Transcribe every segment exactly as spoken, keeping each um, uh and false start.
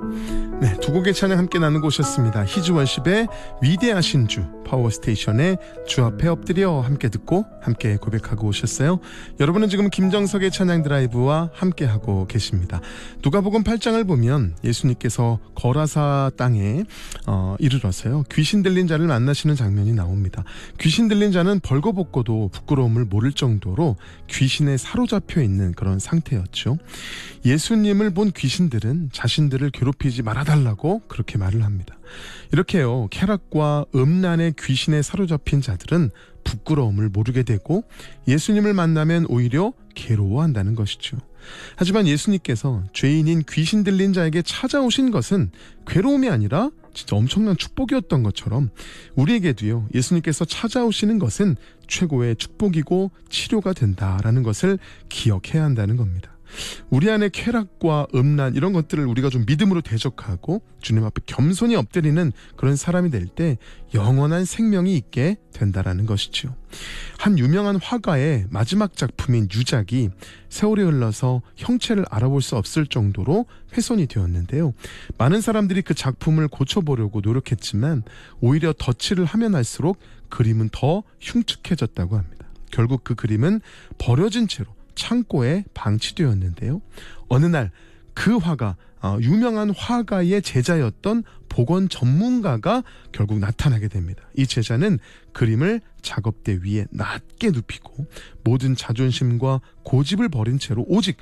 네, 두 곡의 찬양 함께 나누고 오셨습니다. 히즈월십의 위대하신 주, 파워스테이션의 주 앞에 엎드려 함께 듣고 함께 고백하고 오셨어요. 여러분은 지금 김정석의 찬양 드라이브와 함께하고 계십니다. 누가복음 팔 장을 보면 예수님께서 거라사 땅에 어, 이르러서요, 귀신 들린 자를 만나시는 장면이 나옵니다. 귀신 들린 자는 벌거벗고도 부끄러움을 모를 정도로 귀신에 사로잡혀 있는 그런 상태였죠. 예수님을 본 귀신들은 자신들을 괴롭히지 말아달라고 그렇게 말을 합니다. 이렇게요, 쾌락과 음란의 귀신에 사로잡힌 자들은 부끄러움을 모르게 되고 예수님을 만나면 오히려 괴로워한다는 것이죠. 하지만 예수님께서 죄인인 귀신 들린 자에게 찾아오신 것은 괴로움이 아니라 진짜 엄청난 축복이었던 것처럼 우리에게도요, 예수님께서 찾아오시는 것은 최고의 축복이고 치료가 된다라는 것을 기억해야 한다는 겁니다. 우리 안에 쾌락과 음란 이런 것들을 우리가 좀 믿음으로 대적하고 주님 앞에 겸손히 엎드리는 그런 사람이 될 때 영원한 생명이 있게 된다라는 것이죠. 한 유명한 화가의 마지막 작품인 유작이 세월이 흘러서 형체를 알아볼 수 없을 정도로 훼손이 되었는데요. 많은 사람들이 그 작품을 고쳐보려고 노력했지만 오히려 덧칠을 하면 할수록 그림은 더 흉측해졌다고 합니다. 결국 그 그림은 버려진 채로 창고에 방치되었는데요. 어느 날 그 화가, 어, 유명한 화가의 제자였던 복원 전문가가 결국 나타나게 됩니다. 이 제자는 그림을 작업대 위에 낮게 눕히고 모든 자존심과 고집을 버린 채로 오직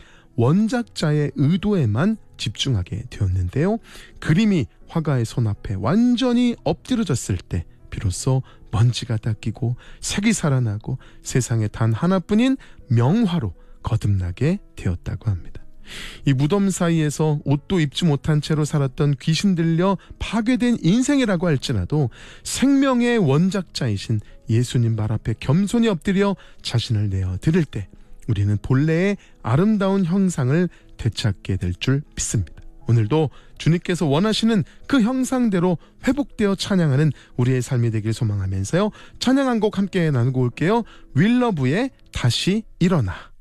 원작자의 의도에만 집중하게 되었는데요. 그림이 화가의 손앞에 완전히 엎드려졌을 때 비로소 먼지가 닦이고 색이 살아나고 세상에 단 하나뿐인 명화로 거듭나게 되었다고 합니다. 이 무덤 사이에서 옷도 입지 못한 채로 살았던 귀신 들려 파괴된 인생이라고 할지라도 생명의 원작자이신 예수님 발 앞에 겸손히 엎드려 자신을 내어 드릴 때 우리는 본래의 아름다운 형상을 되찾게 될 줄 믿습니다. 오늘도 주님께서 원하시는 그 형상대로 회복되어 찬양하는 우리의 삶이 되길 소망하면서요, 찬양 한 곡 함께 나누고 올게요. 윌러브의 다시 일어나.